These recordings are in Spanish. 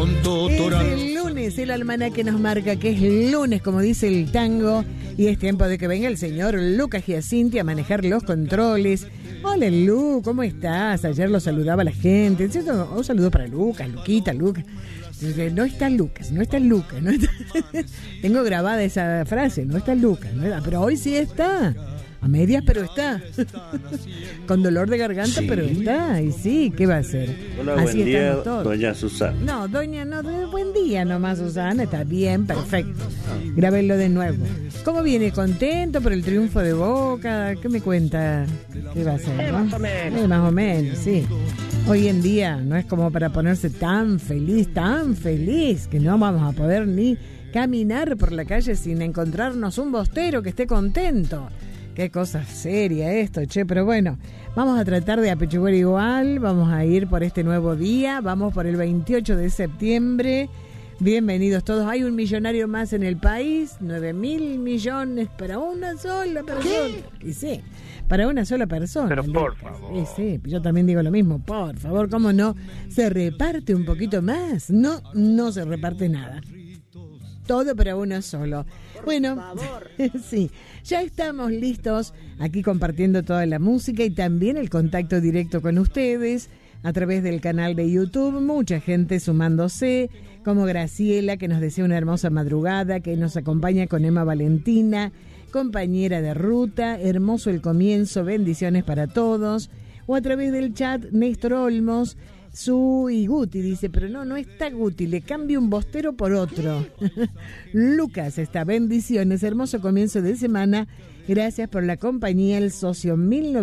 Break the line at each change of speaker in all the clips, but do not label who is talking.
Es el lunes, el almanaque nos marca que es lunes, como dice el tango, y es tiempo de que venga el señor Lucas Giacinti a manejar los controles. Hola Lu, ¿cómo estás? Ayer lo saludaba la gente, ¿cierto? Un saludo para Lucas, Luquita, Lucas. No está Lucas. Tengo grabada esa frase, no está Lucas, pero hoy sí está. A medias, pero está. Con dolor de garganta, sí. Pero está. Y sí, ¿qué va a hacer?
Hola,
así
buen día,
todos.
doña Susana.
No, buen día nomás, Susana. Está bien, perfecto. Grábenlo de nuevo. ¿Cómo viene? ¿Contento por el triunfo de Boca? ¿Qué me cuenta? ¿Qué va a hacer? ¿No? Más o menos, sí. Hoy en día no es como para ponerse tan feliz, que no vamos a poder ni caminar por la calle sin encontrarnos un bostero que esté contento. Qué cosa seria esto, che, pero bueno, vamos a tratar de apechugar igual, vamos a ir por este nuevo día, vamos por el 28 de septiembre, bienvenidos todos, hay un millonario más en el país, 9.000 millones para una sola persona. ¿Qué? Y sí, para una sola persona.
Pero por favor.
Sí, yo también digo lo mismo, por favor, ¿cómo no? Se reparte un poquito más, no se reparte nada. Todo para uno solo. Bueno, sí, ya estamos listos aquí compartiendo toda la música y también el contacto directo con ustedes a través del canal de YouTube. Mucha gente sumándose, como Graciela, que nos desea una hermosa madrugada, que nos acompaña con Emma Valentina, compañera de ruta, hermoso el comienzo, bendiciones para todos. O a través del chat, Néstor Olmos, Su y Guti dice, pero no está Guti, le cambio un bostero por otro. Lucas está, bendiciones, hermoso comienzo de semana, gracias por la compañía, el socio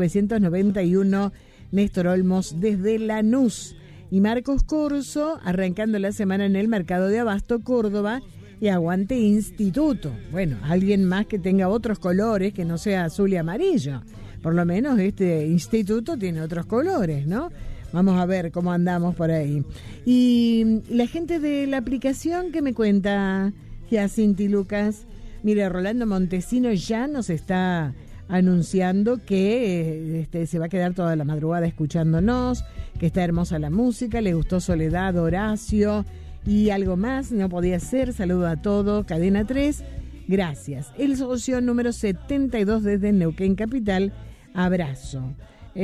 1991, Néstor Olmos desde Lanús. Y Marcos Corso, arrancando la semana en el mercado de Abasto, Córdoba, y aguante Instituto. Bueno, alguien más que tenga otros colores, que no sea azul y amarillo. Por lo menos este Instituto tiene otros colores, ¿no? Vamos a ver cómo andamos por ahí. Y la gente de la aplicación, ¿qué me cuenta Giacinti Lucas? Mire, Rolando Montesino ya nos está anunciando que se va a quedar toda la madrugada escuchándonos, que está hermosa la música, le gustó Soledad, Horacio y algo más, no podía ser. Saludo a todos, Cadena 3, gracias. El socio número 72 desde Neuquén Capital, abrazo. A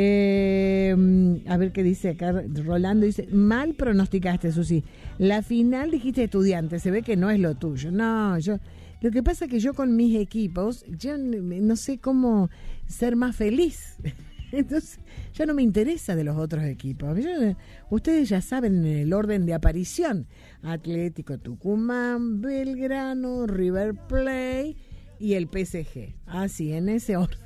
ver qué dice acá Rolando, dice, mal pronosticaste, Susi, la final dijiste Estudiantes, se ve que no es lo tuyo. Lo que pasa es que yo con mis equipos, yo no sé cómo ser más feliz. Entonces, ya no me interesa de los otros equipos. Ustedes ya saben el orden de aparición: Atlético Tucumán, Belgrano, River Plate y el PSG. Así, en ese orden.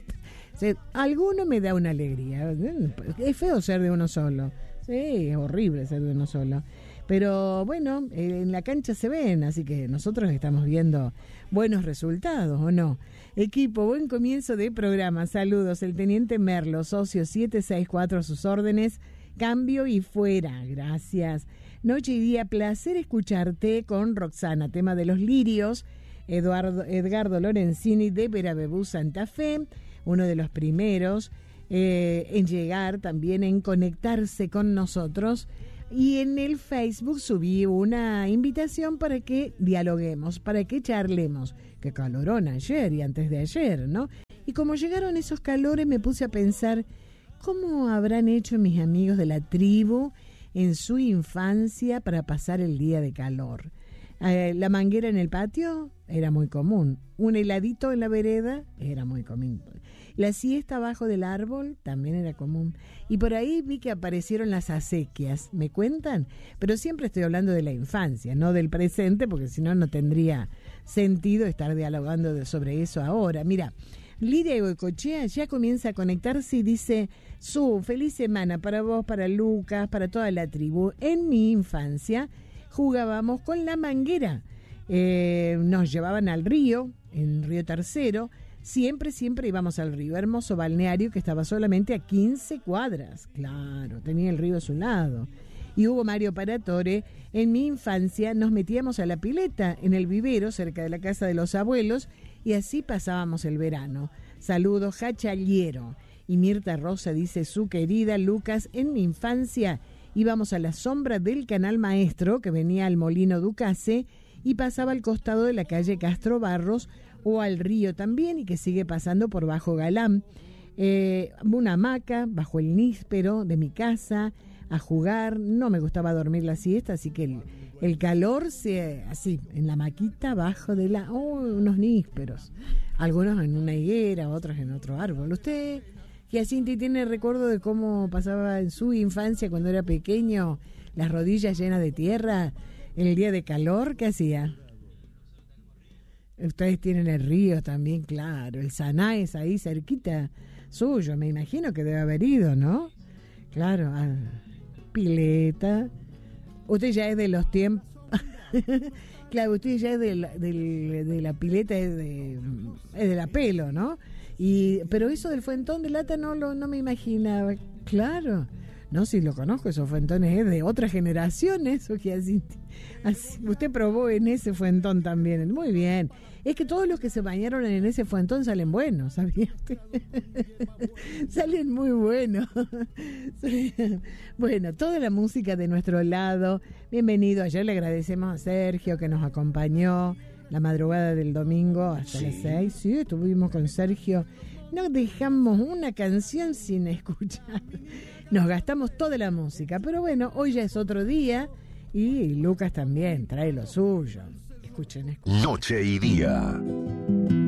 Alguno me da una alegría. Es feo ser de uno solo. Sí, es horrible ser de uno solo. Pero bueno, en la cancha se ven, así que nosotros estamos viendo buenos resultados, ¿o no? Equipo, buen comienzo de programa. Saludos, el teniente Merlo, socio 764 a sus órdenes. Cambio y fuera, gracias. Noche y día, placer escucharte con Roxana, tema de los lirios. Edgardo Lorenzini de Verabebú, Santa Fe, uno de los primeros en llegar, también en conectarse con nosotros. Y en el Facebook subí una invitación para que dialoguemos, para que charlemos. Qué calorón ayer y antes de ayer, ¿no? Y como llegaron esos calores, me puse a pensar, ¿cómo habrán hecho mis amigos de la tribu en su infancia para pasar el día de calor? La manguera en el patio era muy común. Un heladito en la vereda era muy común. La siesta abajo del árbol también era común. Y por ahí vi que aparecieron las acequias. ¿Me cuentan? Pero siempre estoy hablando de la infancia, no del presente, porque si no, no tendría sentido estar dialogando sobre eso ahora. Mira, Lidia Goicochea ya comienza a conectarse y dice: feliz semana para vos, para Lucas, para toda la tribu. En mi infancia jugábamos con la manguera. Nos llevaban al río, en Río Tercero. Siempre íbamos al río, hermoso balneario que estaba solamente a 15 cuadras. Claro, tenía el río a su lado. Y Hugo Mario Paratore, en mi infancia nos metíamos a la pileta en el vivero cerca de la casa de los abuelos y así pasábamos el verano. Saludos, Jachaliero. Y Mirta Rosa dice: su querida Lucas, en mi infancia íbamos a la sombra del Canal Maestro, que venía al Molino Ducase, y pasaba al costado de la calle Castro Barros, o al río también, y que sigue pasando por Bajo Galán. Una hamaca bajo el níspero de mi casa, a jugar. No me gustaba dormir la siesta, así que el calor así, en la maquita bajo de unos nísperos. Algunos en una higuera, otros en otro árbol. ¿Usted, Giacinti, tiene recuerdo de cómo pasaba en su infancia cuando era pequeño, las rodillas llenas de tierra, en el día de calor? ¿Qué hacía? Ustedes tienen el río también, claro, el Sanaes ahí cerquita suyo, me imagino que debe haber ido, ¿no? Claro, pileta. Usted ya es de los tiempos. Claro, usted ya es de la pileta, es de la pelo, ¿no? Pero eso del fuentón de lata no me imaginaba. Claro. No, si lo conozco, esos fuentones es de otras generaciones, o que así, usted probó en ese fuentón también. Muy bien. Es que todos los que se bañaron en ese fuentón salen buenos, ¿sabía usted? Salen muy buenos. Bueno, toda la música de nuestro lado. Bienvenido. Ayer le agradecemos a Sergio que nos acompañó la madrugada del domingo hasta las 6. Sí, estuvimos con Sergio. No dejamos una canción sin escuchar. Nos gastamos toda la música. Pero bueno, hoy ya es otro día y Lucas también trae lo suyo. Escuchen.
Noche y día.